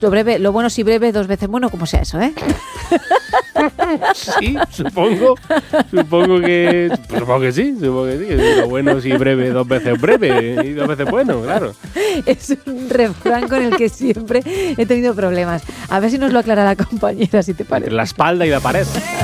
Lo bueno si breve, 2 veces bueno, como sea eso, ¿eh? Sí, supongo que sí. Lo bueno si breve, 2 veces breve y 2 veces bueno, claro. Es un refrán con el que siempre he tenido problemas. A ver si nos lo aclara la compañera, si te parece. La espalda y la pared.